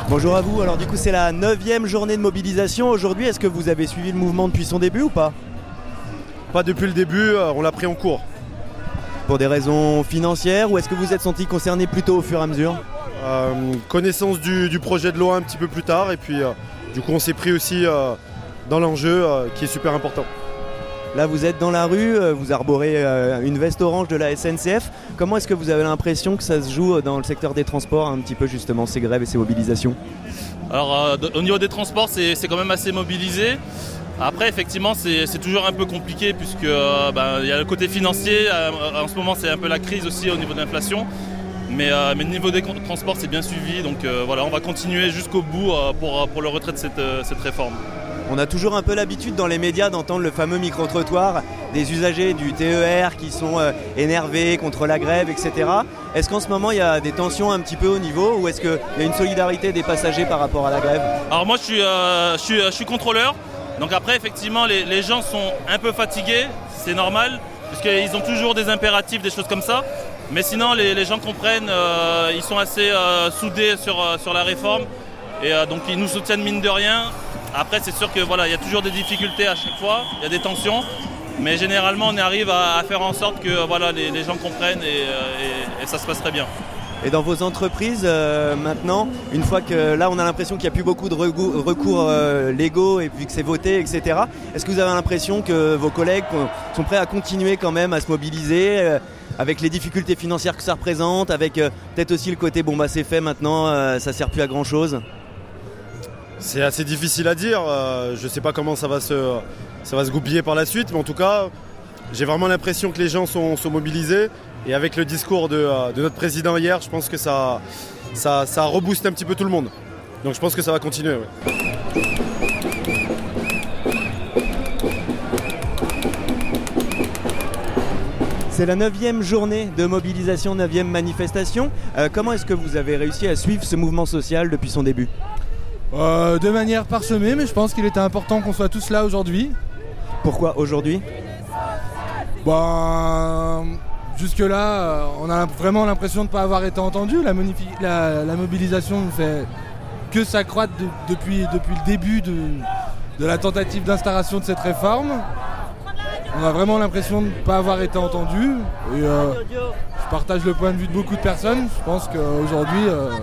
Bonjour à vous, alors du coup c'est la 9e journée de mobilisation aujourd'hui, est-ce que vous avez suivi le mouvement depuis son début ou pas ? Pas depuis le début, on l'a pris en cours. Pour des raisons financières ou est-ce que vous êtes senti concerné plutôt au fur et à mesure ? Connaissance du projet de loi un petit peu plus tard et puis du coup on s'est pris aussi dans l'enjeu qui est super important. Là vous êtes dans la rue, vous arborez une veste orange de la SNCF. Comment est-ce que vous avez l'impression que ça se joue dans le secteur des transports un petit peu justement ces grèves et ces mobilisations ? Alors au niveau des transports c'est quand même assez mobilisé. Après effectivement c'est toujours un peu compliqué puisque y a le côté financier, en ce moment c'est un peu la crise aussi au niveau de l'inflation. Mais le niveau des transports c'est bien suivi donc voilà on va continuer jusqu'au bout pour le retrait de cette réforme. On a toujours un peu l'habitude dans les médias d'entendre le fameux micro-trottoir des usagers du TER qui sont énervés contre la grève, etc. Est-ce qu'en ce moment il y a des tensions un petit peu au niveau ou est-ce qu'il y a une solidarité des passagers par rapport à la grève ? Alors moi je suis contrôleur, donc après effectivement les gens sont un peu fatigués, c'est normal, puisqu'ils ont toujours des impératifs, des choses comme ça. Mais sinon les gens comprennent, ils sont assez soudés sur la réforme et donc ils nous soutiennent mine de rien. Après c'est sûr que voilà, il y a toujours des difficultés à chaque fois, il y a des tensions, mais généralement on arrive à faire en sorte que voilà, les gens comprennent et ça se passe très bien. Et dans vos entreprises maintenant, une fois que là on a l'impression qu'il n'y a plus beaucoup de recours légaux et puis que c'est voté, etc. Est-ce que vous avez l'impression que vos collègues sont prêts à continuer quand même à se mobiliser avec les difficultés financières que ça représente, avec peut-être aussi le côté c'est fait maintenant, ça sert plus à grand chose ? C'est assez difficile à dire, je ne sais pas comment ça va se goupiller par la suite, mais en tout cas, j'ai vraiment l'impression que les gens sont mobilisés. Et avec le discours de notre président hier, je pense que ça rebooste un petit peu tout le monde. Donc je pense que ça va continuer. Ouais. C'est la 9e journée de mobilisation, 9e manifestation. Comment est-ce que vous avez réussi à suivre ce mouvement social depuis son début ? De manière parsemée, mais je pense qu'il était important qu'on soit tous là aujourd'hui. Pourquoi aujourd'hui ? Jusque-là, on a vraiment l'impression de ne pas avoir été entendu. La mobilisation ne fait que s'accroître depuis le début de la tentative d'instauration de cette réforme. On a vraiment l'impression de ne pas avoir été entendu. Et je partage le point de vue de beaucoup de personnes. Je pense qu'aujourd'hui,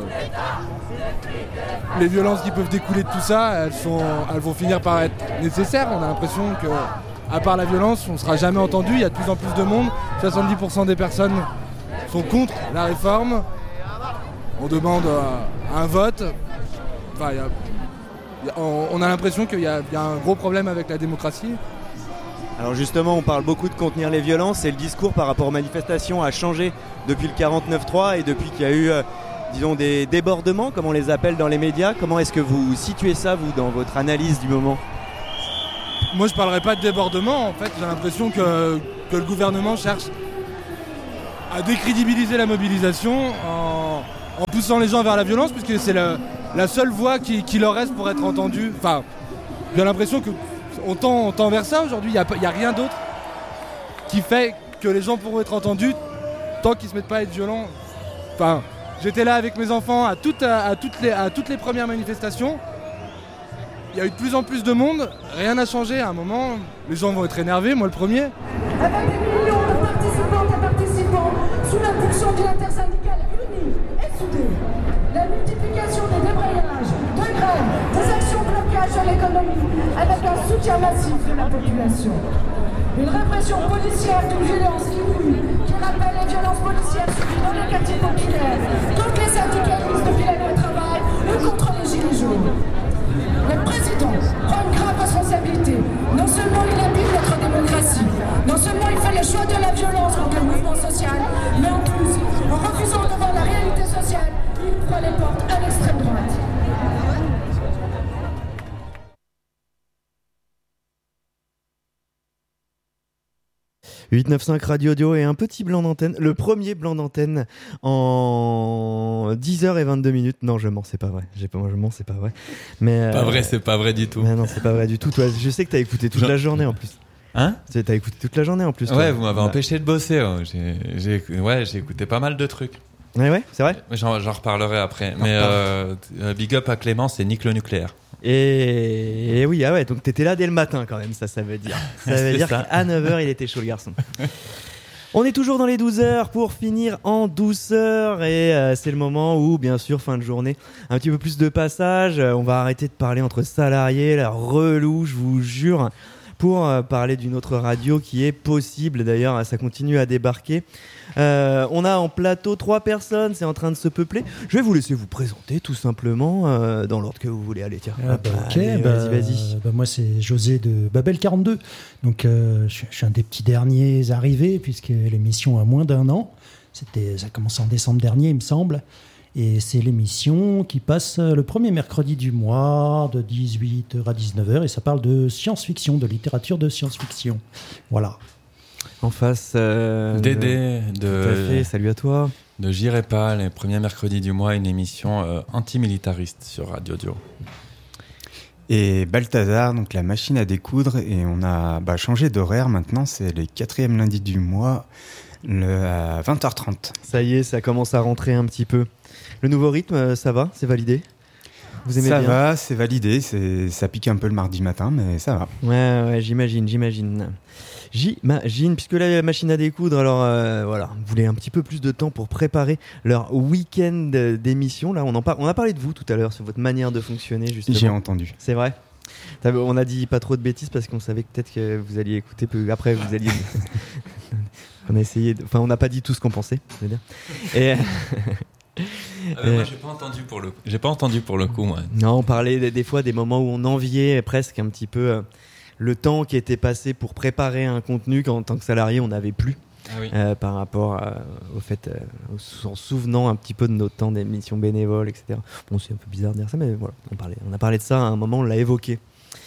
les violences qui peuvent découler de tout ça, elles vont finir par être nécessaires. On a l'impression que, à part la violence, on ne sera jamais entendu. Il y a de plus en plus de monde. 70% des personnes sont contre la réforme. On demande un vote. Enfin, on a l'impression qu'il y a un gros problème avec la démocratie. Alors justement, on parle beaucoup de contenir les violences et le discours par rapport aux manifestations a changé depuis le 49.3 et depuis qu'il y a eu des débordements, comme on les appelle dans les médias. Comment est-ce que vous situez ça, vous, dans votre analyse du moment ? Moi, je ne parlerai pas de débordement. En fait, j'ai l'impression que le gouvernement cherche à décrédibiliser la mobilisation en poussant les gens vers la violence, puisque c'est la seule voie qui leur reste pour être entendue. Enfin, j'ai l'impression qu'on tend vers ça aujourd'hui. Il n'y a rien d'autre qui fait que les gens pourront être entendus tant qu'ils ne se mettent pas à être violents. Enfin, j'étais là avec mes enfants à toutes les premières manifestations. Il y a eu de plus en plus de monde, rien n'a changé. À un moment, les gens vont être énervés, moi le premier. Avec des millions de participantes et participants, sous l'impulsion d'une intersyndicale unie et soudée, la multiplication des débrayages, de grèves, des actions blocage sur l'économie, avec un soutien massif de la population. Une répression policière d'une violence inouïe qui rappelle les violences policières subies dans le quartier populaire, contre les syndicalistes depuis la loi travail ou contre les gilets jaunes. Le président prend une grave responsabilité. Non seulement il abîme notre démocratie, non seulement il fait le choix de la violence contre le mouvement social, mais en plus, en refusant de voir la réalité sociale, il ouvre les portes à l'extrême droite. 895 Radio Audio et un petit blanc d'antenne, le premier blanc d'antenne en 10h22. Non, je mens, c'est pas vrai. Je mens, c'est pas vrai. Mais pas vrai, c'est pas vrai du tout. Mais non, c'est pas vrai du tout. Toi, je sais que t'as écouté toute la journée en plus. Hein ? T'as écouté toute la journée en plus. Ouais, vous m'avez empêché de bosser. J'ai écouté pas mal de trucs. Ouais, c'est vrai. J'en reparlerai après. Mais big up à Clément, c'est Nick le nucléaire. Et oui, ah ouais, donc t'étais là dès le matin quand même, ça veut dire. Ça veut dire qu'à 9h, il était chaud le garçon. On est toujours dans les 12 heures pour finir en douceur et c'est le moment où, bien sûr, fin de journée, un petit peu plus de passage. On va arrêter de parler entre salariés, la relou, je vous jure, pour parler d'une autre radio qui est possible. D'ailleurs, ça continue à débarquer. On a en plateau 3 personnes, c'est en train de se peupler. Je vais vous laisser vous présenter tout simplement dans l'ordre que vous voulez. Allez, tiens. Allez, vas-y. Moi, c'est José de Babel 42. Donc, je suis un des petits derniers arrivés puisque l'émission a moins d'1 an. Ça a commencé en décembre dernier, il me semble. Et c'est l'émission qui passe le premier mercredi du mois de 18h à 19h. Et ça parle de science-fiction, de littérature de science-fiction. Voilà. En face, Dédé tout à fait, salut à toi. De J'irai pas, les premiers mercredis du mois, une émission antimilitariste sur Radio Dio. Et Balthazar, donc la machine à découdre, et on a changé d'horaire maintenant, c'est les 4e lundis du mois, à 20h30. Ça y est, ça commence à rentrer un petit peu. Le nouveau rythme, ça va? C'est validé? Vous aimez ça bien? Ça va, c'est validé, ça pique un peu le mardi matin, mais ça va. Ouais, j'imagine. Puisque la machine à découdre, alors voilà, vous voulez un petit peu plus de temps pour préparer leur week-end d'émission. Là, on a parlé de vous tout à l'heure, sur votre manière de fonctionner, justement. J'ai entendu. C'est vrai? On a dit pas trop de bêtises parce qu'on savait que peut-être que vous alliez écouter, après vous alliez... on a essayé, on n'a pas dit tout ce qu'on pensait, je veux dire. Et... moi, j'ai pas entendu pour le coup, moi. Non, on parlait des fois des moments où on enviait presque un petit peu le temps qui était passé pour préparer un contenu qu'en tant que salarié on n'avait plus. Ah oui. Par rapport au fait, en souvenant un petit peu de notre temps d'émissions bénévoles, etc. Bon, c'est un peu bizarre de dire ça, mais voilà, on a parlé de ça à un moment, on l'a évoqué.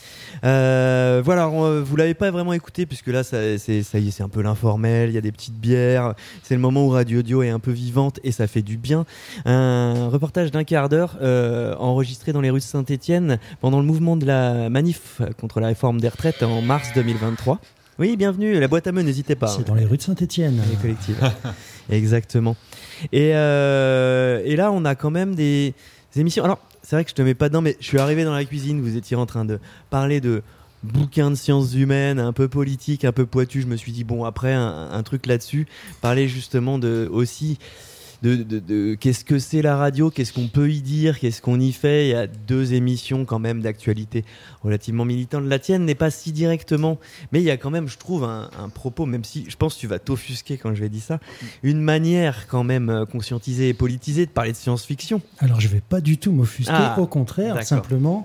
Voilà, vous l'avez pas vraiment écouté puisque là ça y est, c'est un peu l'informel, il y a des petites bières, c'est le moment où Radio Dio est un peu vivante et ça fait du bien. Un reportage d'1 quart d'heure enregistré dans les rues de Saint-Étienne pendant le mouvement de la manif contre la réforme des retraites en mars 2023. Oui, bienvenue, la boîte à meux, n'hésitez pas. C'est dans les rues de Saint-Étienne. Les collectives. Exactement. Et là, on a quand même des émissions. Alors, c'est vrai que je te mets pas dedans, mais je suis arrivé dans la cuisine, vous étiez en train de parler de bouquins de sciences humaines, un peu politique, un peu pointu. Je me suis dit, bon, après, un truc là-dessus, parler justement aussi de qu'est-ce que c'est la radio, qu'est-ce qu'on peut y dire, qu'est-ce qu'on y fait. Il y a 2 émissions quand même d'actualité relativement militantes. La tienne n'est pas si directement, mais il y a quand même, je trouve, un propos, même si je pense que tu vas t'offusquer quand je vais dire ça, une manière quand même conscientisée et politisée de parler de science-fiction. Alors je vais pas du tout m'offusquer, au contraire, d'accord. Simplement,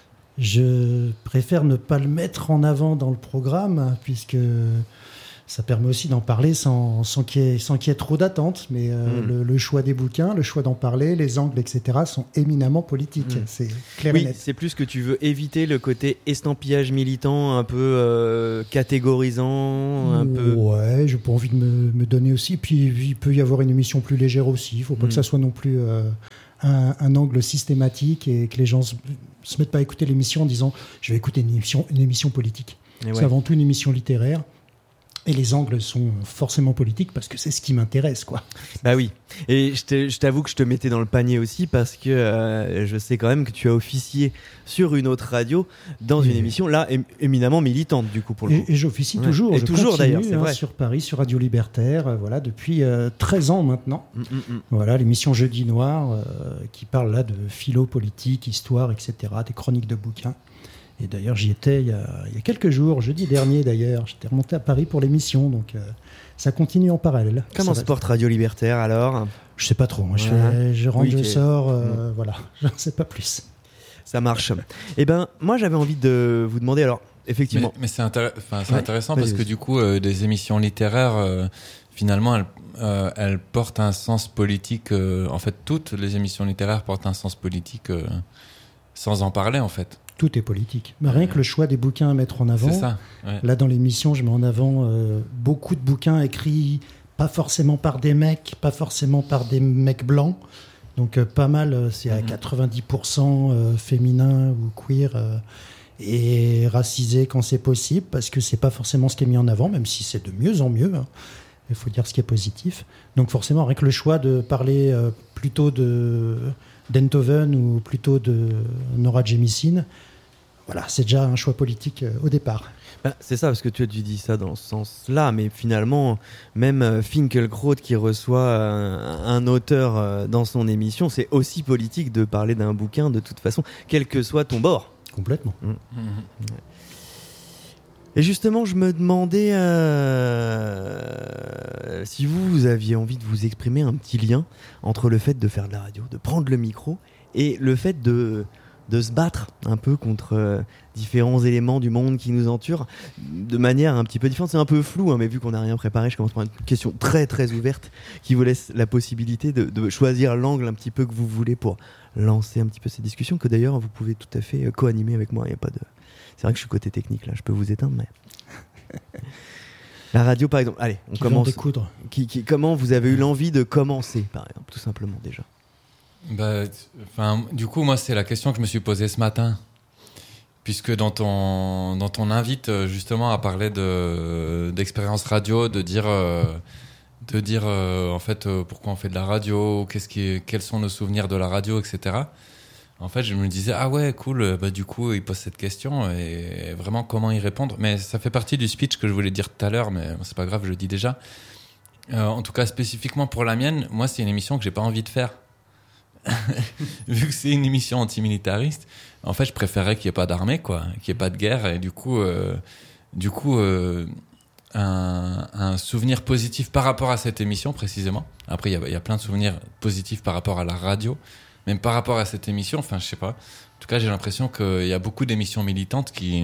je préfère ne pas le mettre en avant dans le programme, puisque... ça permet aussi d'en parler sans qu'il y ait trop d'attentes, mais le choix des bouquins, le choix d'en parler, les angles, etc. sont éminemment politiques. C'est clair et net. C'est plus que tu veux éviter le côté estampillage militant, un peu catégorisant, un peu... Ouais, j'ai pas envie de me donner aussi. Puis il peut y avoir une émission plus légère aussi. Il faut pas que ça soit non plus un angle systématique et que les gens se mettent pas à écouter l'émission en disant « je vais écouter une émission politique ». C'est avant tout une émission littéraire. Et les angles sont forcément politiques parce que c'est ce qui m'intéresse, quoi. Bah oui. Et je t'avoue que je te mettais dans le panier aussi parce que je sais quand même que tu as officié sur une autre radio dans une émission là éminemment militante du coup pour le coup. Et j'officie toujours. Et toujours d'ailleurs, c'est vrai. Sur Paris, sur Radio Libertaire, voilà, depuis 13 ans maintenant. Voilà, l'émission Jeudi Noir qui parle là de philo, politique, histoire, etc., des chroniques de bouquins. Et d'ailleurs, j'y étais il y a quelques jours, jeudi dernier d'ailleurs. J'étais remonté à Paris pour l'émission, donc ça continue en parallèle. Comment se porte Radio Libertaire alors ? Je sais pas trop. Moi, je rentre, je sors, voilà. Je ne sais pas plus. Ça marche. Eh ben, moi, j'avais envie de vous demander alors, effectivement. Mais c'est intéressant parce que du coup, des émissions littéraires, finalement, elles portent un sens politique. En fait, toutes les émissions littéraires portent un sens politique sans en parler, en fait. Tout est politique. Mais rien que le choix des bouquins à mettre en avant. C'est ça. Ouais. Là, dans l'émission, je mets en avant beaucoup de bouquins écrits pas forcément par des mecs, pas forcément par des mecs blancs. Donc, pas mal, c'est à 90% féminin ou queer et racisé quand c'est possible, parce que c'est pas forcément ce qui est mis en avant, même si c'est de mieux en mieux. Hein. Il faut dire ce qui est positif. Donc forcément, avec le choix de parler plutôt d'Enthoven ou plutôt de Nora Jemisin, voilà, c'est déjà un choix politique au départ. C'est ça, parce que tu dis ça dans ce sens-là, mais finalement, même Finkielkraut qui reçoit un auteur dans son émission, c'est aussi politique de parler d'un bouquin de toute façon, quel que soit ton bord. Complètement. Ouais. Et justement, je me demandais si vous aviez envie de vous exprimer un petit lien entre le fait de faire de la radio, de prendre le micro, et le fait de se battre un peu contre différents éléments du monde qui nous entourent de manière un petit peu différente. C'est un peu flou, hein, mais vu qu'on n'a rien préparé, je commence par une question très très ouverte qui vous laisse la possibilité de choisir l'angle un petit peu que vous voulez pour lancer un petit peu cette discussion, que d'ailleurs vous pouvez tout à fait co-animer avec moi. Il y a pas de... C'est vrai que je suis côté technique là, je peux vous éteindre, mais... La radio par exemple, allez, on commence. Comment vous avez eu l'envie de commencer par exemple, tout simplement déjà? Du coup, moi, c'est la question que je me suis posée ce matin. Puisque dans ton invite justement à parler d'expérience radio, de dire en fait pourquoi on fait de la radio, quels sont nos souvenirs de la radio, etc. En fait, je me disais ah ouais cool, du coup il pose cette question et vraiment comment y répondre. Mais ça fait partie du speech que je voulais dire tout à l'heure, mais c'est pas grave, je le dis déjà. En tout cas spécifiquement pour la mienne, moi c'est une émission que j'ai pas envie de faire. Vu que c'est une émission antimilitariste, en fait je préférais qu'il n'y ait pas d'armée, quoi, qu'il n'y ait pas de guerre, et du coup un souvenir positif par rapport à cette émission précisément. Après il y a plein de souvenirs positifs par rapport à la radio, même par rapport à cette émission, enfin je sais pas, en tout cas j'ai l'impression qu'il y a beaucoup d'émissions militantes qui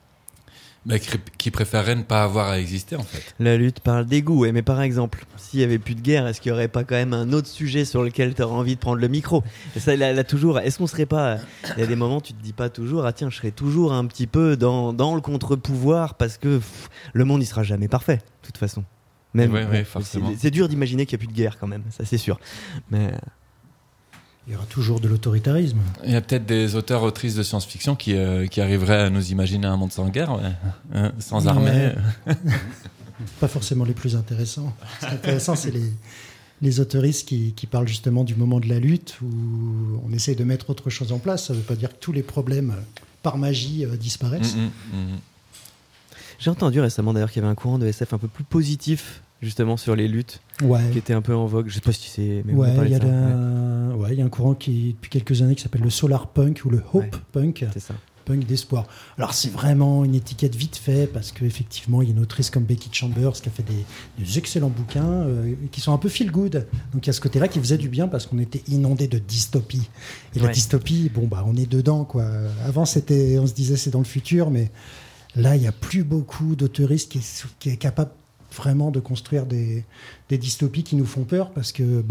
préféreraient ne pas avoir à exister en fait. La lutte parle des goûts, mais par exemple, s'il n'y avait plus de guerre, est-ce qu'il n'y aurait pas quand même un autre sujet sur lequel tu aurais envie de prendre le micro? Et ça, là, toujours, est-ce qu'on serait pas... Il y a des moments, tu te dis pas toujours, ah tiens, je serais toujours un petit peu dans le contre-pouvoir, parce que le monde, il sera jamais parfait, de toute façon. Même, ouais, forcément. C'est dur d'imaginer qu'il n'y a plus de guerre quand même, ça c'est sûr. Mais... Il y aura toujours de l'autoritarisme. Il y a peut-être des auteurs, autrices de science-fiction qui arriveraient à nous imaginer un monde sans guerre, sans armée. Pas forcément les plus intéressants. Ce qui est intéressant, c'est les autoristes qui parlent justement du moment de la lutte, où on essaie de mettre autre chose en place. Ça ne veut pas dire que tous les problèmes, par magie, disparaissent. J'ai entendu récemment d'ailleurs qu'il y avait un courant de SF un peu plus positif justement sur les luttes, qui était un peu en vogue. Je sais pas si c'est... Il y a un courant qui, depuis quelques années, qui s'appelle le solar punk ou le hope punk. C'est ça. Punk d'espoir. Alors c'est vraiment une étiquette vite fait, parce qu'effectivement il y a une autrice comme Becky Chambers qui a fait des excellents bouquins qui sont un peu feel good. Donc il y a ce côté-là qui faisait du bien, parce qu'on était inondé de dystopie. Et la dystopie, on est dedans, quoi. Avant on se disait c'est dans le futur, mais là il n'y a plus beaucoup d'auteuristes qui est capable vraiment de construire des dystopies qui nous font peur, parce que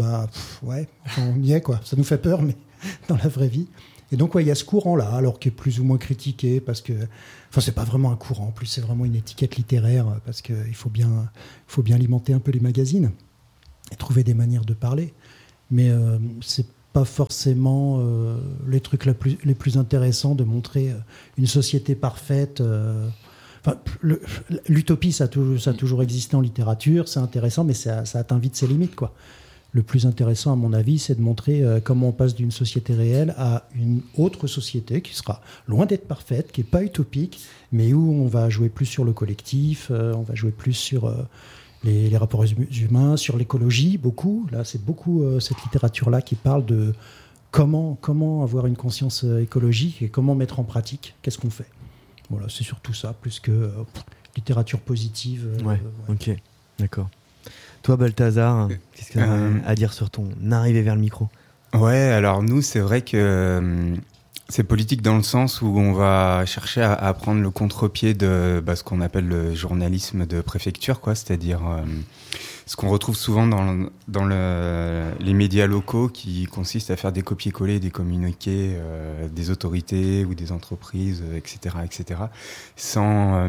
on y est, quoi. Ça nous fait peur, mais dans la vraie vie. Et donc il y a ce courant-là, alors qui est plus ou moins critiqué, parce que, c'est pas vraiment un courant, en plus c'est vraiment une étiquette littéraire, parce qu'il faut bien alimenter un peu les magazines et trouver des manières de parler. Mais c'est pas forcément les trucs les plus intéressants de montrer une société parfaite. L'utopie, ça a toujours existé en littérature, c'est intéressant, mais ça atteint vite ses limites, quoi. Le plus intéressant, à mon avis, c'est de montrer comment on passe d'une société réelle à une autre société qui sera loin d'être parfaite, qui n'est pas utopique, mais où on va jouer plus sur le collectif, on va jouer plus sur les rapports humains, sur l'écologie, beaucoup. Là, c'est beaucoup cette littérature-là qui parle de comment avoir une conscience écologique et comment mettre en pratique, qu'est-ce qu'on fait. Voilà, c'est surtout ça, plus que littérature positive. Ok, d'accord. Toi, Balthazar, qu'est-ce que tu as à dire sur ton arrivée vers le micro? Ouais, alors nous, c'est vrai que c'est politique dans le sens où on va chercher à prendre le contre-pied de ce qu'on appelle le journalisme de préfecture, quoi, c'est-à-dire ce qu'on retrouve souvent dans les médias locaux, qui consiste à faire des copier-coller des communiqués des autorités ou des entreprises, etc., sans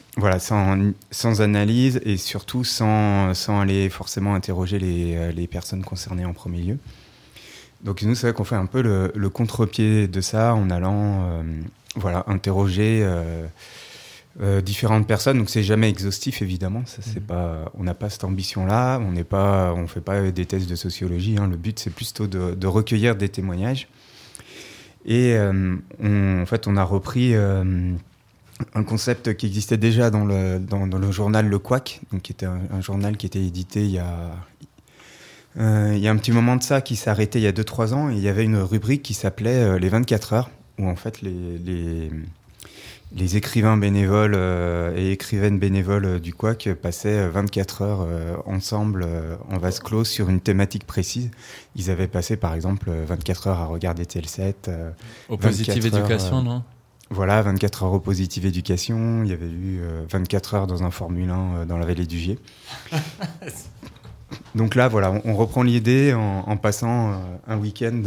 analyse, et surtout sans aller forcément interroger les personnes concernées en premier lieu. Donc nous, c'est vrai qu'on fait un peu le contre-pied de ça, en allant interroger différentes personnes, donc c'est jamais exhaustif évidemment. Ça, c'est pas, on n'a pas cette ambition-là. On fait pas des tests de sociologie. Hein. Le but c'est plutôt de recueillir des témoignages. Et en fait, on a repris un concept qui existait déjà dans le journal Le Couac, donc qui était un journal qui était édité il y a un petit moment de ça, qui s'est arrêté il y a 2-3 ans. Et il y avait une rubrique qui s'appelait les 24 heures, où en fait les écrivains bénévoles et écrivaines bénévoles du Couac passaient 24 heures ensemble en vase clos sur une thématique précise. Ils avaient passé par exemple 24 heures à regarder tel set. Au Positive Éducation, non ? Voilà, 24 heures au Positive Éducation. Il y avait eu 24 heures dans un Formule 1 dans la vallée du Gier. Donc là, voilà, on reprend l'idée en passant un week-end,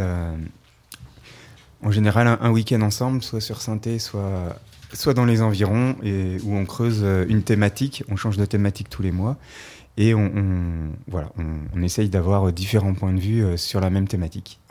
en général un week-end ensemble, soit sur Saint-Thé, soit dans les environs, et où on creuse une thématique, on change de thématique tous les mois, et on essaye d'avoir différents points de vue sur la même thématique.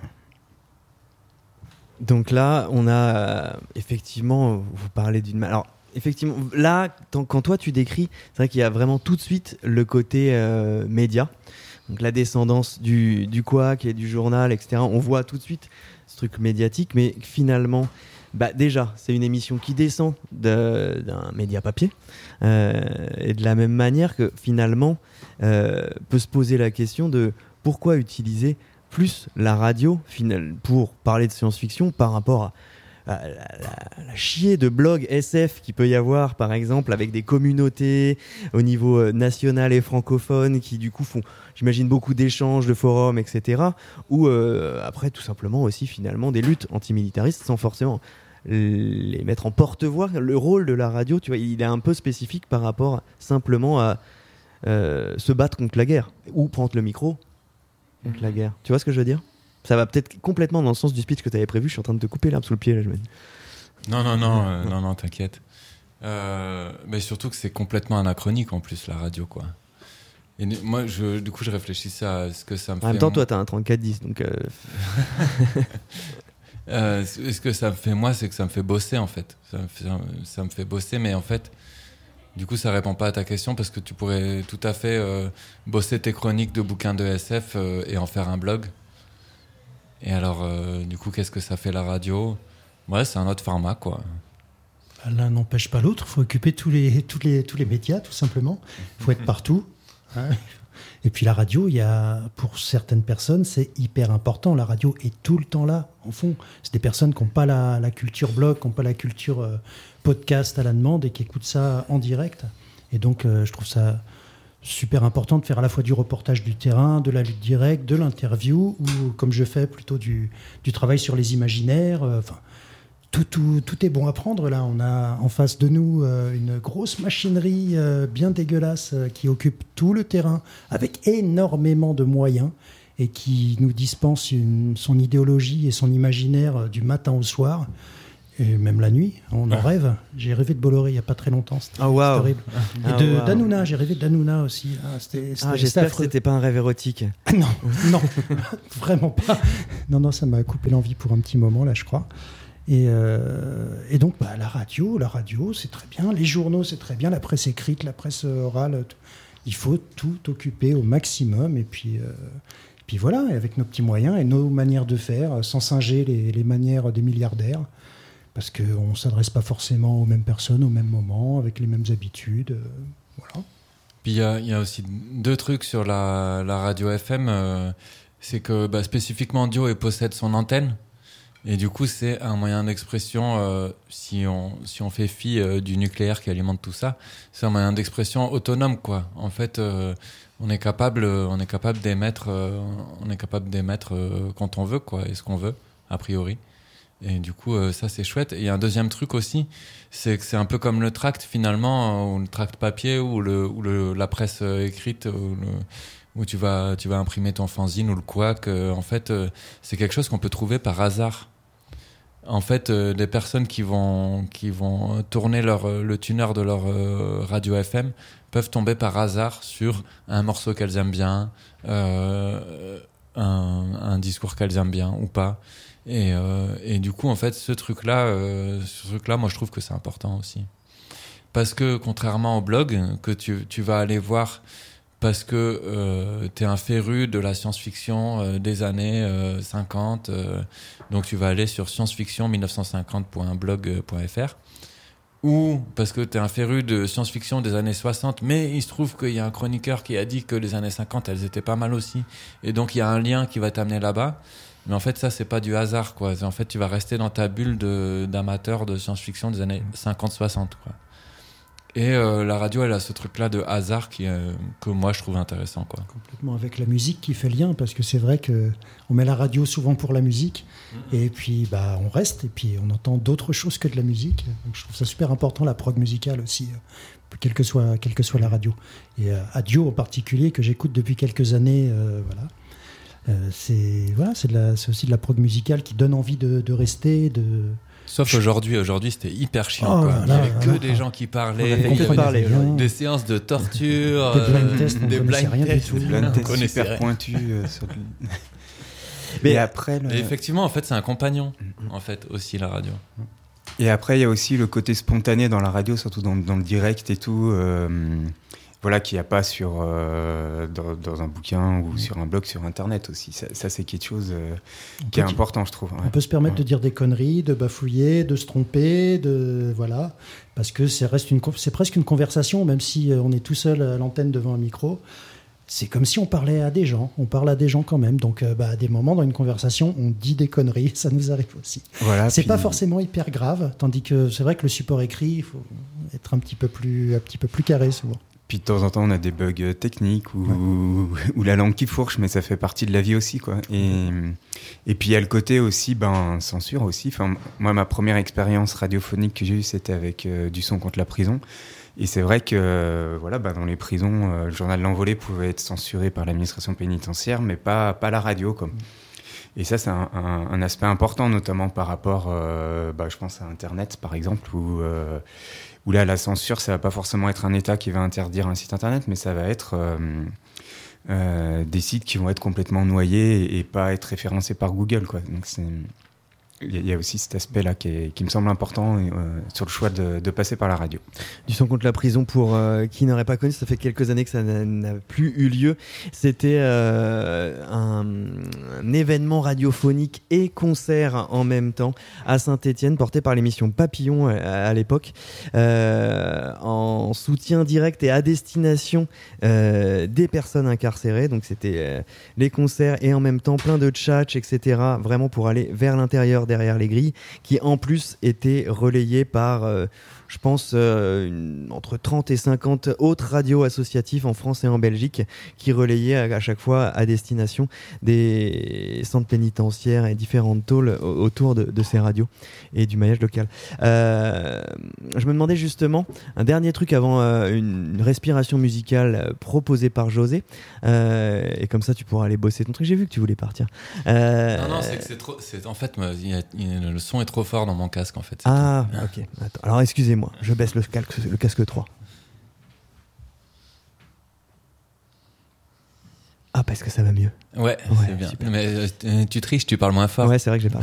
Donc là, on a effectivement, vous parlez d'une... Alors, effectivement, là, quand toi tu décris, c'est vrai qu'il y a vraiment tout de suite le côté média, donc la descendance du Couac et du journal, etc. On voit tout de suite ce truc médiatique, mais finalement... déjà, c'est une émission qui descend d'un média papier, et de la même manière que finalement peut se poser la question de pourquoi utiliser plus la radio pour parler de science-fiction par rapport à la chier de blogs SF qu'il peut y avoir, par exemple, avec des communautés au niveau national et francophone qui du coup font, j'imagine, beaucoup d'échanges, de forums, etc. Ou après tout simplement aussi finalement des luttes antimilitaristes sans forcément les mettre en porte-voix. Le rôle de la radio, tu vois, il est un peu spécifique par rapport simplement à se battre contre la guerre ou prendre le micro contre la guerre. Tu vois ce que je veux dire ? Ça va peut-être complètement dans le sens du speech que tu avais prévu. Je suis en train de te couper l'herbe sous le pied là, je me dis. Non, t'inquiète. Mais surtout que c'est complètement anachronique en plus la radio, quoi. Et moi, du coup, je réfléchissais à ce que ça me fait. En même temps, toi, t'as un 3410, donc. Ce que ça me fait, moi, c'est que ça me fait bosser, en fait. Ça me fait bosser, mais en fait, du coup, ça répond pas à ta question parce que tu pourrais tout à fait bosser tes chroniques de bouquins de SF et en faire un blog. Et alors, du coup, qu'est-ce que ça fait la radio ? Ouais, c'est un autre format, quoi. L'un n'empêche pas l'autre. Il faut occuper tous les médias, tout simplement. Il faut être partout. Hein. Et puis la radio, pour certaines personnes, c'est hyper important. La radio est tout le temps là, en fond. C'est des personnes qui n'ont pas la culture blog, qui n'ont pas la culture podcast à la demande et qui écoutent ça en direct. Et donc, je trouve ça super important de faire à la fois du reportage du terrain, de la lutte directe, de l'interview, ou comme je fais plutôt du travail sur les imaginaires. Tout est bon à prendre. Là, on a en face de nous une grosse machinerie bien dégueulasse qui occupe tout le terrain avec énormément de moyens et qui nous dispense son idéologie et son imaginaire du matin au soir. Et même la nuit, on en rêve. J'ai rêvé de Bolloré il n'y a pas très longtemps. C'était horrible. Et d'Hanouna, j'ai rêvé d'Hanouna aussi. J'espère que ce n'était pas un rêve érotique. Non, vraiment pas. Non, ça m'a coupé l'envie pour un petit moment, là, je crois. Et donc, la radio, c'est très bien. Les journaux, c'est très bien. La presse écrite, la presse orale. Il faut tout occuper au maximum. Et puis voilà, et avec nos petits moyens et nos manières de faire, sans singer les manières des milliardaires. Parce qu'on ne s'adresse pas forcément aux mêmes personnes au même moment, avec les mêmes habitudes. Voilà. Puis il y a aussi deux trucs sur la radio FM. C'est que spécifiquement Dio possède son antenne. Et du coup, c'est un moyen d'expression, si on fait fi du nucléaire qui alimente tout ça, c'est un moyen d'expression autonome, quoi. En fait, on est capable d'émettre quand on veut, quoi, et ce qu'on veut, a priori. Et du coup, ça, c'est chouette. Et il y a un deuxième truc aussi, c'est que c'est un peu comme le tract, finalement, ou le tract papier, ou la presse écrite, où tu vas imprimer ton fanzine ou le couac. En fait, c'est quelque chose qu'on peut trouver par hasard. En fait, des personnes qui vont tourner le tuner de leur radio FM peuvent tomber par hasard sur un morceau qu'elles aiment bien, un discours qu'elles aiment bien ou pas. Et du coup, en fait, ce truc-là, moi, je trouve que c'est important aussi. parce que contrairement au blog que tu vas aller voir parce que t'es un féru de la science-fiction des années 50, donc tu vas aller sur sciencefiction1950.blog.fr, ou parce que t'es un féru de science-fiction des années 60, mais il se trouve qu'il y a un chroniqueur qui a dit que les années 50 elles étaient pas mal aussi, et donc il y a un lien qui va t'amener là-bas. Mais en fait, ça, c'est pas du hasard, quoi. En fait, tu vas rester dans ta bulle d'amateur de science-fiction des années 50-60, quoi. Et la radio, elle a ce truc-là de hasard que moi, je trouve intéressant, quoi. Complètement, avec la musique qui fait lien, parce que c'est vrai qu'on met la radio souvent pour la musique, et puis on reste, et puis on entend d'autres choses que de la musique. Donc, je trouve ça super important, la prog musicale aussi, quelle que soit la radio. Et Adio en particulier, que j'écoute depuis quelques années, voilà. C'est aussi de la prog musicale qui donne envie de rester. Sauf aujourd'hui c'était hyper chiant. Quoi. Il n'y avait que des gens qui parlaient, des séances de torture, des blind tests, des blind tests super pointus. Mais après, effectivement, en fait, c'est un compagnon, en fait, aussi la radio. Et après, il y a aussi le côté spontané dans la radio, surtout dans le direct et tout. Voilà, qu'il n'y a pas dans un bouquin ou sur un blog, sur Internet aussi. Ça c'est quelque chose qui est important, je trouve. Ouais. On peut se permettre de dire des conneries, de bafouiller, de se tromper, voilà, parce que c'est presque une conversation, même si on est tout seul à l'antenne devant un micro. C'est comme si on parlait à des gens. On parle à des gens quand même. Donc, à des moments dans une conversation, on dit des conneries. Ça nous arrive aussi. Voilà, c'est pas forcément hyper grave, tandis que c'est vrai que le support écrit, il faut être un petit peu plus carré souvent. Puis de temps en temps, on a des bugs techniques ou la langue qui fourche, mais ça fait partie de la vie aussi, quoi. Et puis il y a le côté aussi, censure aussi. Enfin, moi, ma première expérience radiophonique que j'ai eue, c'était avec du son contre la prison. Et c'est vrai que, dans les prisons, le journal de l'envolée pouvait être censuré par l'administration pénitentiaire, mais pas la radio, quoi. Et ça, c'est un aspect important, notamment par rapport, je pense à Internet, par exemple, où là, la censure, ça va pas forcément être un État qui va interdire un site Internet, mais ça va être des sites qui vont être complètement noyés et pas être référencés par Google, quoi. Donc il y a aussi cet aspect-là qui me semble important sur le choix de passer par la radio. Du son contre la prison, pour qui n'aurait pas connu, ça fait quelques années que ça n'a plus eu lieu. C'était un événement radiophonique et concert en même temps à Saint-Étienne, porté par l'émission Papillon à l'époque, en soutien direct et à destination des personnes incarcérées. Donc c'était les concerts et en même temps plein de tchatch, etc. Vraiment pour aller vers l'intérieur, derrière les grilles, qui en plus étaient relayées par, je pense, entre 30 et 50 autres radios associatives en France et en Belgique, qui relayaient à chaque fois à destination des centres pénitentiaires et différentes tôles autour de ces radios et du maillage local. Je me demandais justement, un dernier truc avant une respiration musicale proposée par José, et comme ça tu pourras aller bosser ton truc. J'ai vu que tu voulais partir. Non, c'est que c'est trop... En fait, le son est trop fort dans mon casque, en fait. Ah, ok. Attends. Alors, excusez-moi, je baisse le casque 3. Ah, parce que ça va mieux. Ouais, c'est bien. Super. Mais tu triches, tu parles moins fort. Ouais, c'est vrai que j'ai parlé.